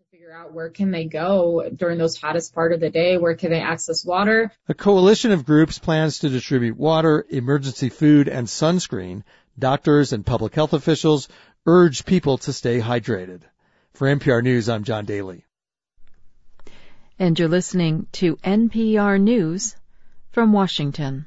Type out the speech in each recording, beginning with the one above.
figure out where can they go during those hottest part of the day, where can they access water. A coalition of groups plans to distribute water, emergency food, and sunscreen. Doctors and public health officials urge people to stay hydrated. For NPR News, I'm John Daly. And you're listening to NPR News from Washington.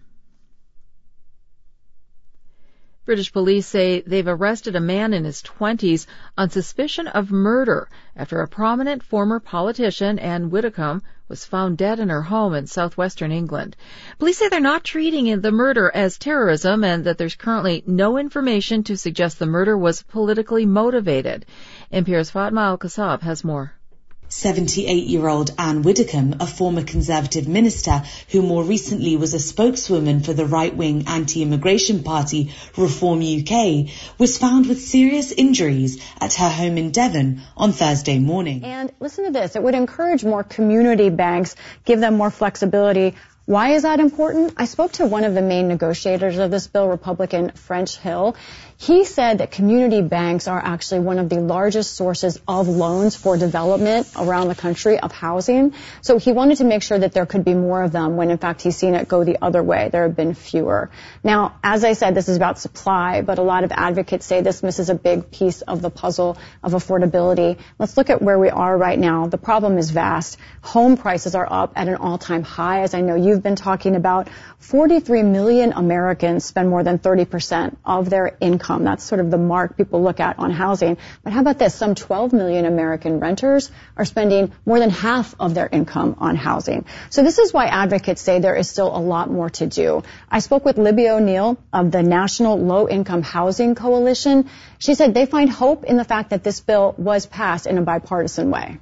British police say they've arrested a man in his 20s on suspicion of murder after a prominent former politician, Anne Widdecombe, was found dead in her home in southwestern England. Police say they're not treating the murder as terrorism and that there's currently no information to suggest the murder was politically motivated. NPR's Fatma Al-Kassab has more. 78-year-old Anne Widdecombe, a former Conservative minister who more recently was a spokeswoman for the right-wing anti-immigration party Reform UK, was found with serious injuries at her home in Devon on Thursday morning. And listen to this, it would encourage more community banks, give them more flexibility. Why is that important? I spoke to one of the main negotiators of this bill, Republican French Hill. He said that community banks are actually one of the largest sources of loans for development around the country of housing. So he wanted to make sure that there could be more of them when, in fact, he's seen it go the other way. There have been fewer. Now, as I said, this is about supply, but a lot of advocates say this misses a big piece of the puzzle of affordability. Let's look at where we are right now. The problem is vast. Home prices are up at an all-time high, as I know you've been talking about. 43 million Americans spend more than 30% of their income. That's sort of the mark people look at on housing. But how about this? Some 12 million American renters are spending more than half of their income on housing. So this is why advocates say there is still a lot more to do. I spoke with Libby O'Neill of the National Low Income Housing Coalition. She said they find hope in the fact that this bill was passed in a bipartisan way.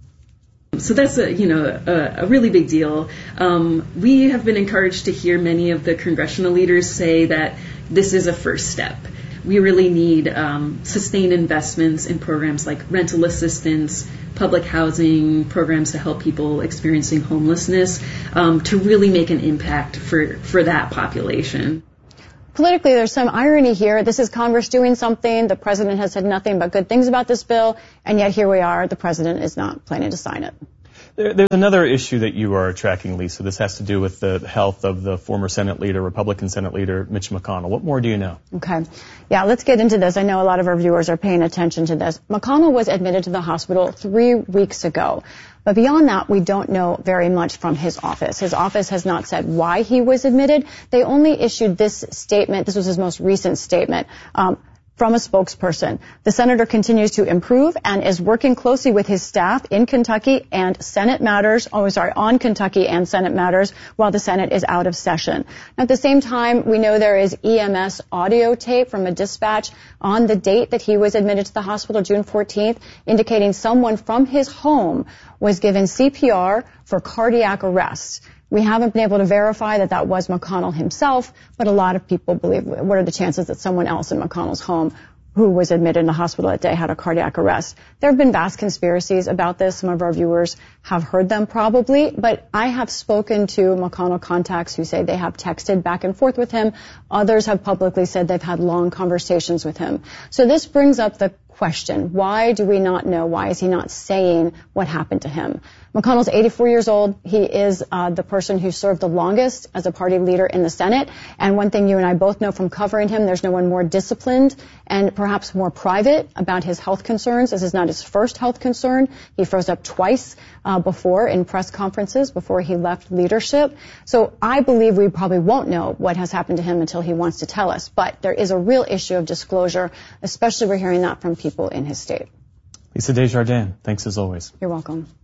So that's a really big deal. We have been encouraged to hear many of the congressional leaders say that this is a first step. We really need sustained investments in programs like rental assistance, public housing, programs to help people experiencing homelessness, to really make an impact for that population. Politically, there's some irony here. This is Congress doing something. The president has said nothing but good things about this bill, and yet here we are. The president is not planning to sign it. There's another issue that you are tracking, Lisa. This has to do with the health of the former Senate leader, Republican Senate leader, Mitch McConnell. What more do you know? Okay. Yeah, let's get into this. I know a lot of our viewers are paying attention to this. McConnell was admitted to the hospital 3 weeks ago. But beyond that, we don't know very much from his office. His office has not said why he was admitted. They only issued this statement. This was his most recent statement. From a spokesperson. The senator continues to improve and is working closely with his staff in Kentucky and on Kentucky and Senate matters while the Senate is out of session. At the same time, we know there is EMS audio tape from a dispatch on the date that he was admitted to the hospital, June 14th, indicating someone from his home was given CPR for cardiac arrest. We haven't been able to verify that that was McConnell himself, but a lot of people believe, what are the chances that someone else in McConnell's home who was admitted in the hospital that day had a cardiac arrest? There have been vast conspiracies about this. Some of our viewers have heard them probably, but I have spoken to McConnell contacts who say they have texted back and forth with him. Others have publicly said they've had long conversations with him. So this brings up the question, why do we not know? Why is he not saying what happened to him? McConnell's 84 years old. He is the person who served the longest as a party leader in the Senate. And one thing you and I both know from covering him, there's no one more disciplined and perhaps more private about his health concerns. This is not his first health concern. He froze up twice before in press conferences before he left leadership. So I believe we probably won't know what has happened to him until he wants to tell us. But there is a real issue of disclosure, especially we're hearing that from people in his state. Lisa Desjardins, thanks as always. You're welcome.